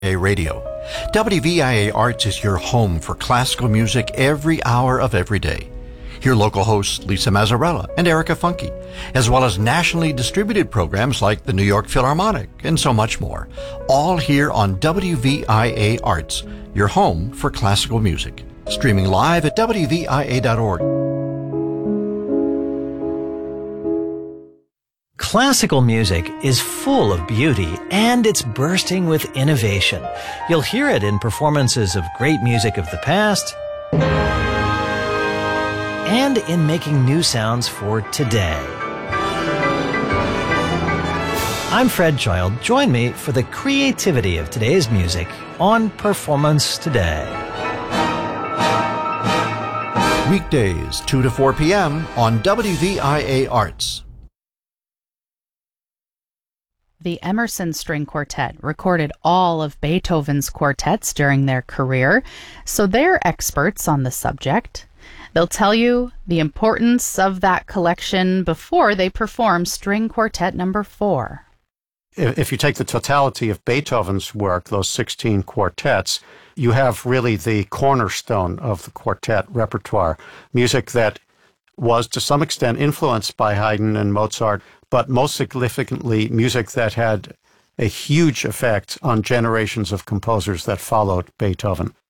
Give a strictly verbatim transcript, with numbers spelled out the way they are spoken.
A Radio. W V I A Arts is your home for classical music every hour of every day. Hear local hosts Lisa Mazzarella and Erica Funke, as well as nationally distributed programs like the New York Philharmonic and so much more. All here on W V I A Arts, your home for classical music. Streaming live at W V I A dot org. Classical music is full of beauty and it's bursting with innovation. You'll hear it in performances of great music of the past and in making new sounds for today. I'm Fred Child. Join me for the creativity of today's music on Performance Today. Weekdays, two to four p.m. on W V I A Arts. The Emerson String Quartet recorded all of Beethoven's quartets during their career, so they're experts on the subject. They'll tell you the importance of that collection before they perform String Quartet number four. If you take the totality of Beethoven's work, those sixteen quartets, you have really the cornerstone of the quartet repertoire, music that was to some extent influenced by Haydn and Mozart, but most significantly music that had a huge effect on generations of composers that followed Beethoven.